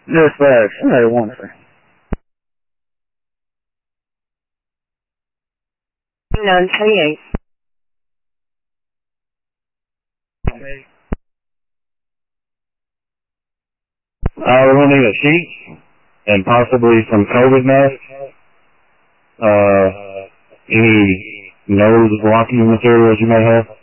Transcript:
Dispatch, somebody wants her. 938. We're going to need a sheet and possibly some COVID masks. Any nose blocking materials you may have.